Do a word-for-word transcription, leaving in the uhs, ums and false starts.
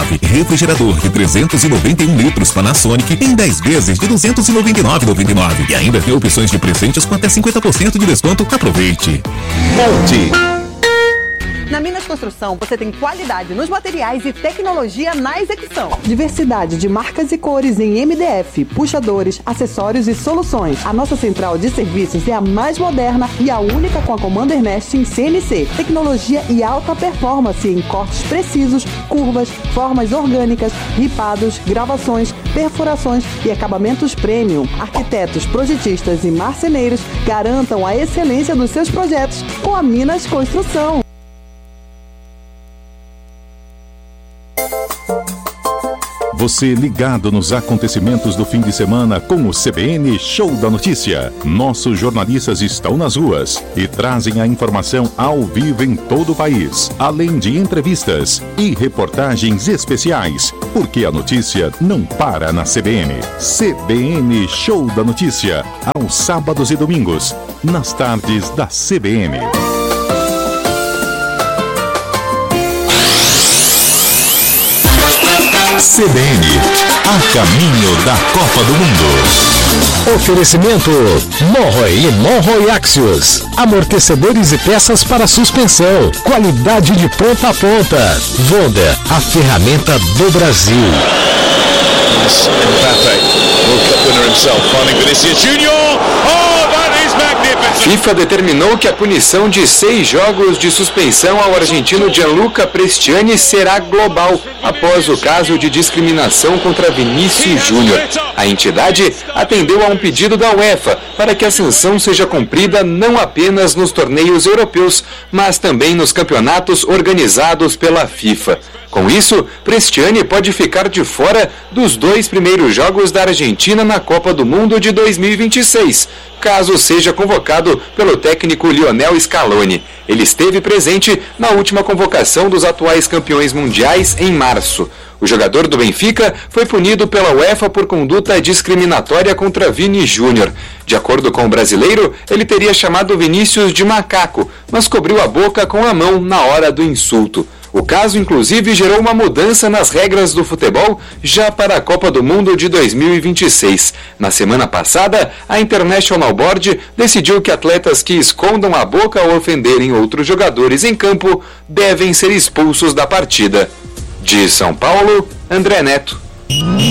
nove. Refrigerador de trezentos e noventa e um litros Panasonic em dez vezes de duzentos e noventa e nove reais e noventa e nove centavos. E ainda tem opções de presentes com até cinquenta por cento de desconto. Aproveite. Monte. Na Minas Construção, você tem qualidade nos materiais e tecnologia na execução. Diversidade de marcas e cores em M D F, puxadores, acessórios e soluções. A nossa central de serviços é a mais moderna e a única com a Commander Nest em C N C. Tecnologia e alta performance em cortes precisos, curvas, formas orgânicas, ripados, gravações, perfurações e acabamentos premium. Arquitetos, projetistas e marceneiros garantam a excelência dos seus projetos com a Minas Construção. Você ligado nos acontecimentos do fim de semana com o C B N Show da Notícia. Nossos jornalistas estão nas ruas e trazem a informação ao vivo em todo o país, além de entrevistas e reportagens especiais, porque a notícia não para na C B N. C B N Show da Notícia, aos sábados e domingos, nas tardes da C B N. C B N, a caminho da Copa do Mundo. Oferecimento Monroe e Monroe Axios. Amortecedores e peças para suspensão. Qualidade de ponta a ponta. Vonda, a ferramenta do Brasil. Mbappé, World Cup winner himself, finding Vinicius Júnior. Oh, that is magnificent. FIFA determinou que a punição de seis jogos de suspensão ao argentino Gianluca Prestiani será global, após o caso de discriminação contra Vinícius Júnior. A entidade atendeu a um pedido da UEFA para que a sanção seja cumprida não apenas nos torneios europeus, mas também nos campeonatos organizados pela FIFA. Com isso, Prestiani pode ficar de fora dos dois primeiros jogos da Argentina na Copa do Mundo de dois mil e vinte e seis, caso seja convocado pelo técnico Lionel Scaloni. Ele esteve presente na última convocação dos atuais campeões mundiais em março. O jogador do Benfica foi punido pela UEFA por conduta discriminatória contra Vini Júnior. De acordo com o brasileiro, ele teria chamado Vinícius de macaco, mas cobriu a boca com a mão na hora do insulto. O caso, inclusive, gerou uma mudança nas regras do futebol já para a Copa do Mundo de dois mil e vinte e seis. Na semana passada, a International Board decidiu que atletas que escondam a boca ao ofenderem outros jogadores em campo devem ser expulsos da partida. De São Paulo, André Neto.